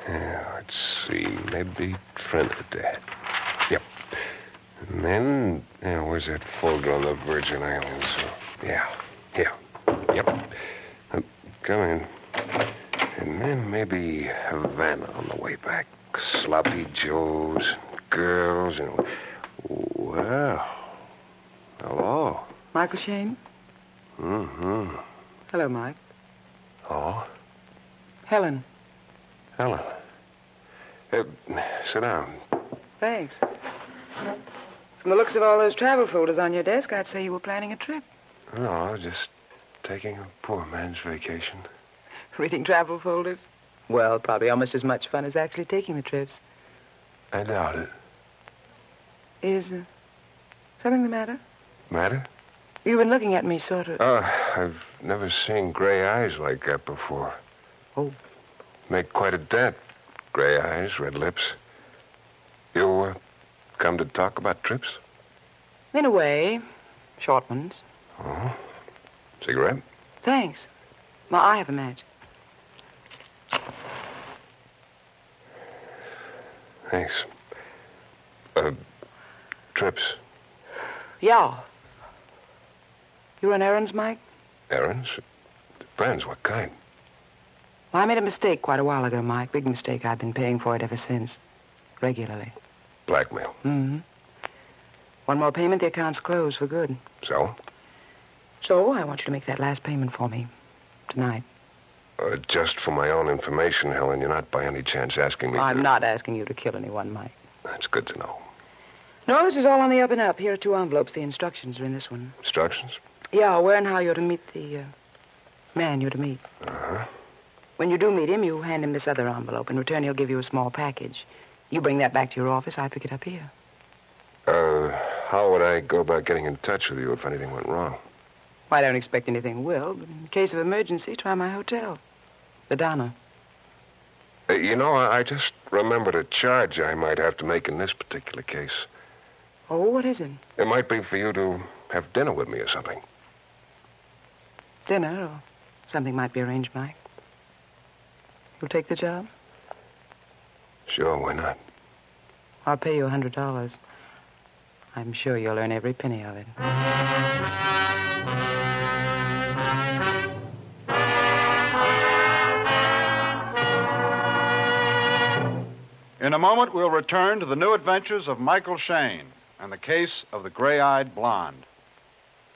Let's see. Maybe Trinidad. Yep. And then, where's that folder on the Virgin Islands? Yeah. Yep. Come in. And then maybe Havana on the way back. Sloppy Joes, girls, and... Well... Hello. Michael Shane? Mm-hmm. Hello, Mike. Oh? Helen. Helen. Sit down. Thanks. From the looks of all those travel folders on your desk, I'd say you were planning a trip. No, just taking a poor man's vacation. Reading travel folders? Well, probably almost as much fun as actually taking the trips. I doubt it. Is something the matter? Matter? You've been looking at me sort of... I've never seen gray eyes like that before. Oh. Make quite a dent. Gray eyes, red lips. You, come to talk about trips? In a way. Short ones. Oh. Cigarette? Thanks. Well, I have a match. Thanks. Trips? Yeah. You run errands, Mike? Errands? Depends. What kind? Well, I made a mistake quite a while ago, Mike. Big mistake. I've been paying for it ever since. Regularly. Blackmail? Mm-hmm. One more payment, the account's closed for good. So? So, I want you to make that last payment for me. Tonight. Just for my own information, Helen, you're not by any chance asking me I'm not asking you to kill anyone, Mike. That's good to know. No, this is all on the up and up. Here are 2 envelopes. The instructions are in this one. Instructions? Yeah, where and how you're to meet the man you're to meet. Uh-huh. When you do meet him, you hand him this other envelope. In return, he'll give you a small package. You bring that back to your office. I pick it up here. How would I go about getting in touch with you if anything went wrong? Well, I don't expect anything will, but in case of emergency, try my hotel. The Donna. I just remembered a charge I might have to make in this particular case. Oh, what is it? It might be for you to have dinner with me or something. Dinner or something might be arranged, Mike. You'll take the job? Sure, why not? I'll pay you $100. I'm sure you'll earn every penny of it. In a moment, we'll return to the new adventures of Michael Shane and the case of the gray-eyed blonde.